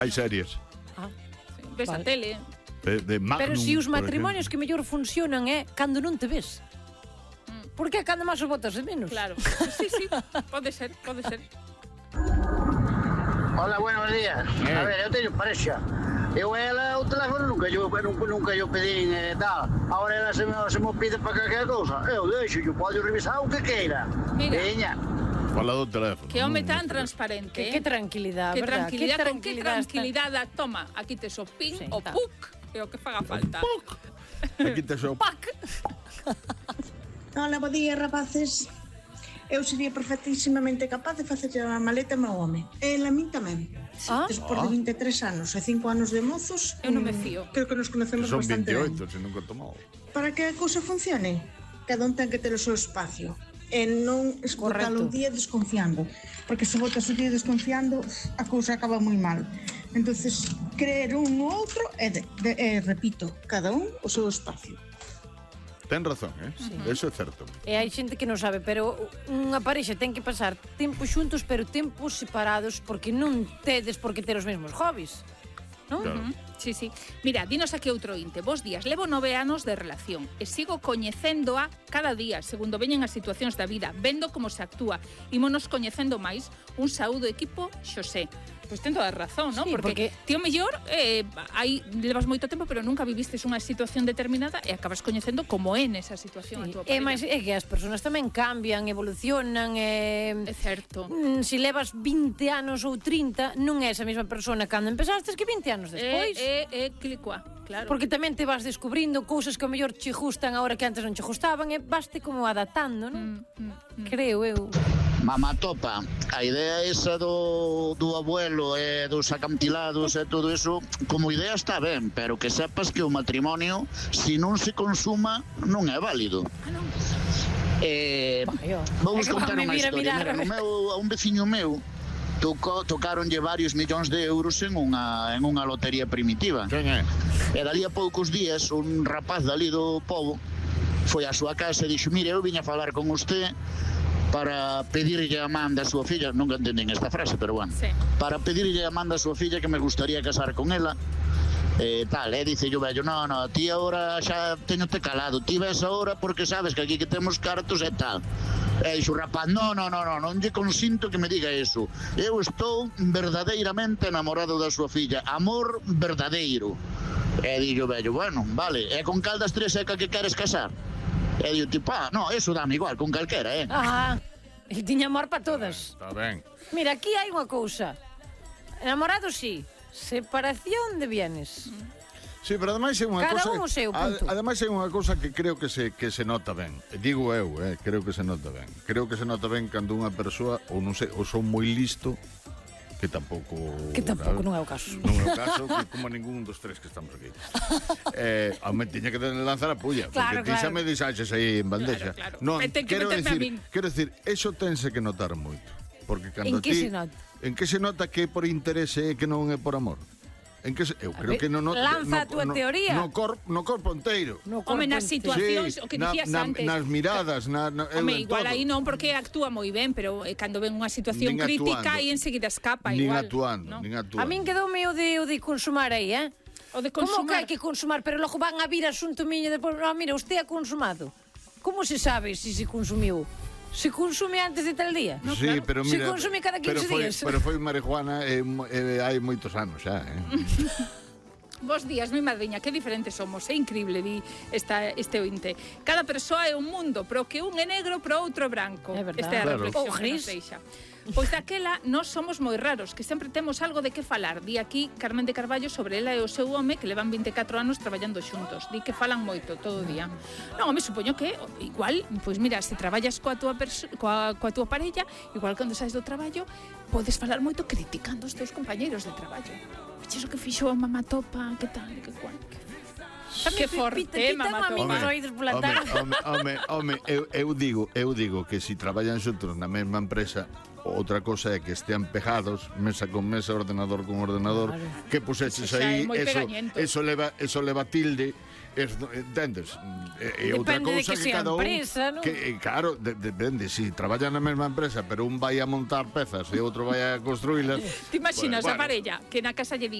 Hai series. Ves a tele. De Magnum, pero si os matrimonios que mellor funcionan é cando non te ves. Porque é cando máis os botas de menos. Claro. Sí, pode ser. Hola, buenos días. A ver, eu teño parexa. Eu e ela o teléfono nunca yo pedín tal. Ahora ela se me pide para calquer cousa. Eu deixo, eu podo revisar o que queira. Mira. Veña. Fala do teléfono. Que home tan transparente. Que tranquilidade, que verdad? tranquilidade, con que tranquilidade. Toma, aquí te so pin o puc, é o que faga falta. Puc. Aquí te so pac. Hola, bo día, rapaces. Eu sería perfectísimamente capaz de facer a maleta ao meu home. E a min tamén. Despois de 23 anos e 5 anos de mozos, eu non me fío. Creo que nos conocemos bastante ben. Son 28, se nunca tomou. Para que a cousa funcione, cada un ten que ter o seu espacio. E non escotar un día desconfiando. Porque se botas o día desconfiando, a cousa acaba moi mal. Entonces, creer un no outro e repito, cada un o seu espacio. Ten razón, Eso é certo. E hai xente que non sabe, pero unha parexa ten que pasar tempo xuntos, pero tempos separados, porque non tedes por que ter os mesmos hobbies, non? Claro. Sí. Mira, dinos aquí outro inte. Bos días, levo 9 anos de relación e sigo coñecéndoa cada día, segundo veñen as situacións da vida, vendo como se actúa. Ímonos coñecendo máis. Un saúdo equipo, Xosé. Pois ten toda a razón, non? Sí, porque tío mellor aí levas moito tempo, pero nunca vivistes unha situación determinada e acabas coñecendo como é nesa situación a túa parella. É que as persoas tamén cambian, evolucionan. É certo. Se levas 20 anos ou 30, non é esa mesma persona cando empezastes que 20 anos despois. Clicua, claro. Porque tamén te vas descubrindo cousas que ao mellor che gustan agora que antes non che gustaban e vaste como adaptando, non? Creo eu. Mamatopa, a idea esa do abuelo e dos acantilados e todo eso, como idea está ben, pero que sepas que o matrimonio, se non se consuma, non é válido. Vamos contar unha historia. Mira, a un veciño meu tocaronlle varios millóns de euros en unha lotería primitiva. E dali a poucos días un rapaz dali do pobo foi á súa casa e dixo: mire, eu viña a falar con usted para pedirlle a man da súa filla, nunca entendín esta frase, pero bueno, para pedirlle a man da súa filla que me gustaría casar con ela, tal, dice yo vello, no, ti agora xa teñote calado, ti ves agora porque sabes que aquí que temos cartos e tal. E dixo o rapaz, non lle consinto que me diga eso, eu estou verdadeiramente enamorado da súa filla, amor verdadeiro. E dixo vello, bueno, vale, e con cal das tres é que queres casar? E digo, tipo, no, eso dame igual, con calquera, El tiña amor para todas. Está ben. Mira, aquí hai unha cousa. Enamorados, sí. Separación de bienes. Sí, pero ademais é unha cousa... Cada un o seu punto. Ademais é unha cousa que creo que se nota ben. Digo eu, creo que se nota ben. Creo que se nota ben cando unha persoa, ou non sei, ou son moi listo, que tampouco non é o caso. Non é o caso, que como ningún dos tres que estamos aquí. A me tiña que lanzar a pulla, porque ti xa me deixaxes aí en bandexa. Non, quero decir, eso tense que notar moito. Porque cando en que se nota? En que se nota que é por interese e que non é por amor? En que eu creo que non lanza a túa teoría. No corpo inteiro. Home, nas situacións, o que dicías antes. Nas miradas, home, igual aí non, porque actúa moi ben, pero cando ven unha situación crítica aí enseguida escapa igual. Nin actuando. A min quedoume o de consumar aí, O de consumar. Como que hai que consumar, pero logo van a vir asunto miño depois, mira, usted ha consumado. Como se sabe se consumiu? Se consume antes de tal día? No, sí, claro. Pero mira, se consume cada 15 días. Pero foi marihuana hai moitos anos xa, Bos días, mi madriña, que diferentes somos. É increíble, di este ointe. Cada persoa é un mundo, pero que un é negro, pero outro é branco. É verdade. Esta é a reflexión que nos deixa. Pois daquela, nós somos moi raros, que sempre temos algo de que falar. Di aquí Carmen de Carballo sobre ela e o seu home, que levan 24 anos traballando xuntos. Di que falan moito todo o día. Non, me supoño que igual, pois mira, se traballas coa tua parella, igual cando saes do traballo, podes falar moito criticando os teus compañeiros de traballo. Vexes o que fixo a mamá topa, que tal, que cual. Que forte, mamá. Home, eu digo que si traballan xuntos na mesma empresa, outra cosa é que estean pegados, mesa con mesa, ordenador con ordenador, que puseches aí, eso leva tilde. Entendes? Depende de que sea empresa, non? Claro, depende. Si traballan na mesma empresa, pero un vai a montar pezas e outro vai a construílas. Te imaginas a parella que na casa lle di